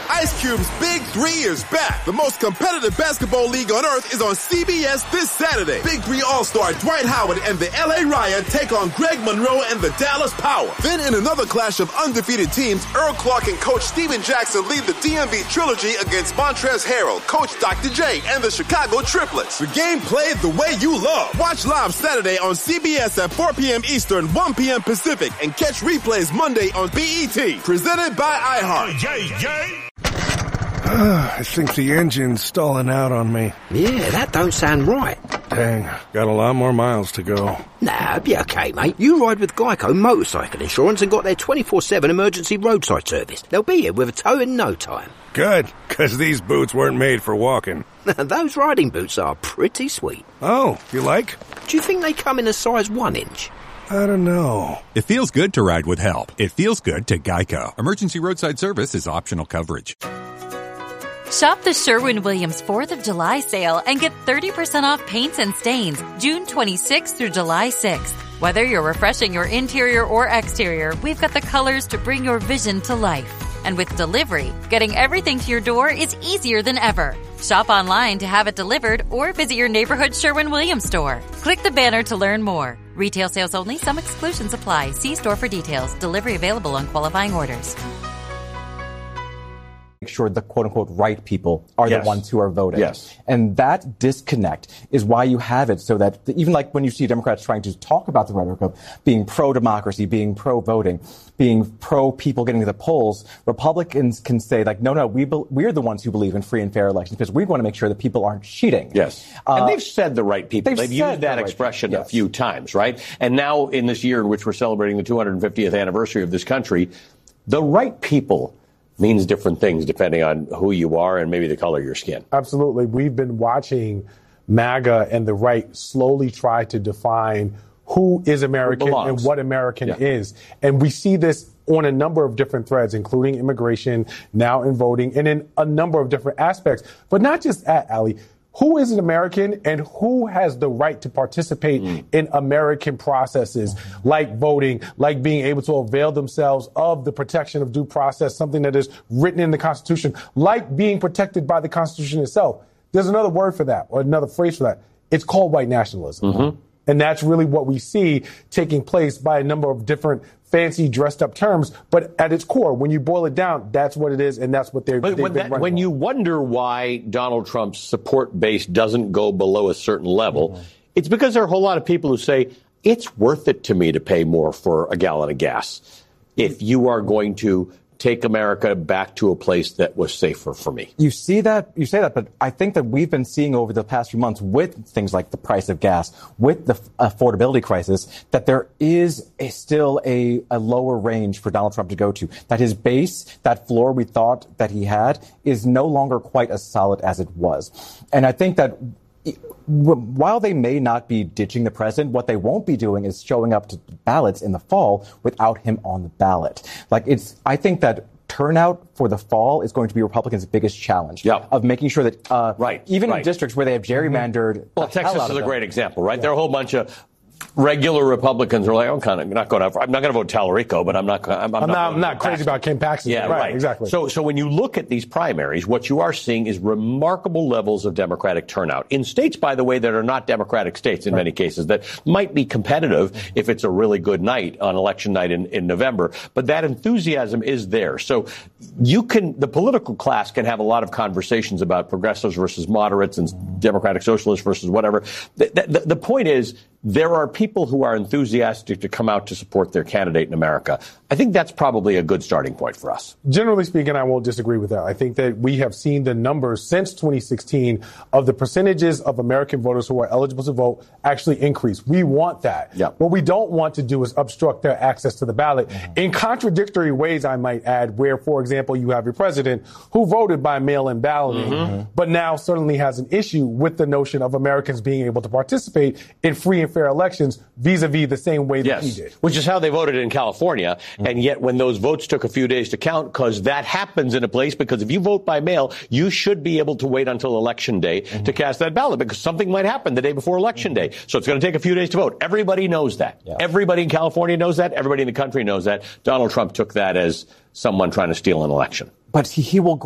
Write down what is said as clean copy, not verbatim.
Ice Cube's Big 3 is back. The most competitive basketball league on earth is on CBS this Saturday. Big 3 All-Star Dwight Howard and the LA Ryan take on Greg Monroe and the Dallas Power. Then in another clash of undefeated teams, Earl Clark and Coach Steven Jackson lead the DMV Trilogy against Montrezl Harrell, Coach Dr. J, and the Chicago Triplets. The game played the way you love. Watch live Saturday on CBS at 4 p.m. Eastern, 1 p.m. Pacific, and catch replays Monday on BET. Presented by iHeart. I think the engine's stalling out on me. Yeah, that don't sound right. Dang, got a lot more miles to go. Nah, be okay, mate. You ride with Geico Motorcycle Insurance and got their 24/7 emergency roadside service. They'll be here with a tow in no time. Good, because these boots weren't made for walking. Those riding boots are pretty sweet. Oh, you like? Do you think they come in a size 1 inch? I don't know. It feels good to ride with help. It feels good to Geico. Emergency roadside service is optional coverage. Shop the Sherwin-Williams 4th of July sale and get 30% off paints and stains June 26th through July 6th. Whether you're refreshing your interior or exterior, we've got the colors to bring your vision to life. And with delivery, getting everything to your door is easier than ever. Shop online to have it delivered or visit your neighborhood Sherwin-Williams store. Click the banner to learn more. Retail sales only. Some exclusions apply. See store for details. Delivery available on qualifying orders. Make sure the quote-unquote right people are the ones who are voting. Yes. And that disconnect is why you have it so that even like when you see Democrats trying to talk about the rhetoric of being pro-democracy, being pro-voting, being pro-people getting to the polls, Republicans can say, like, no, we're the ones who believe in free and fair elections because we want to make sure that people aren't cheating. Yes. And they've said the right people. They've used that expression a few times, right? And now in this year in which we're celebrating the 250th anniversary of this country, the right people means different things depending on who you are and maybe the color of your skin. Absolutely. We've been watching MAGA and the right slowly try to define who is American and what American is. And we see this on a number of different threads, including immigration, now in voting, and in a number of different aspects. But not just that, Ali. Who is an American and who has the right to participate in American processes like voting, like being able to avail themselves of the protection of due process, something that is written in the Constitution, like being protected by the Constitution itself. There's another word for that or another phrase for that. It's called white nationalism. And that's really what we see taking place by a number of different fancy dressed up terms. But at its core, when you boil it down, that's what it is. And that's what they've been running on. When you wonder why Donald Trump's support base doesn't go below a certain level, it's because there are a whole lot of people who say it's worth it to me to pay more for a gallon of gas if you are going to take America back to a place that was safer for me. You say that, but I think that we've been seeing over the past few months with things like the price of gas, with the affordability crisis, that there is still a lower range for Donald Trump to go to. That his base, that floor we thought that he had, is no longer quite as solid as it was. And I think that while they may not be ditching the president, what they won't be doing is showing up to ballots in the fall without him on the ballot. I think that turnout for the fall is going to be Republicans' biggest challenge of making sure that even in districts where they have gerrymandered. Well, Texas is a great example, right? There are a whole bunch of regular Republicans are like, I'm not going to vote Tallarico, but I'm not crazy about Ken Paxton. Yeah, right. Exactly. So when you look at these primaries, what you are seeing is remarkable levels of Democratic turnout in states, by the way, that are not Democratic states in many cases that might be competitive if it's a really good night on election night in November. But that enthusiasm is there. So the political class can have a lot of conversations about progressives versus moderates and Democratic socialists versus whatever. The point is, there are people who are enthusiastic to come out to support their candidate in America. I think that's probably a good starting point for us. Generally speaking, I won't disagree with that. I think that we have seen the numbers since 2016 of the percentages of American voters who are eligible to vote actually increase. We want that. Yep. What we don't want to do is obstruct their access to the ballot in contradictory ways, I might add, where, for example, you have your president who voted by mail-in balloting, but now certainly has an issue with the notion of Americans being able to participate in free and fair elections vis-a-vis the same way that he did. Which is how they voted in California. And yet when those votes took a few days to count, because that happens in a place, because if you vote by mail, you should be able to wait until Election Day to cast that ballot, because something might happen the day before Election Day. So it's going to take a few days to vote. Everybody knows that. Yeah. Everybody in California knows that. Everybody in the country knows that. Donald Trump took that as someone trying to steal an election. But he will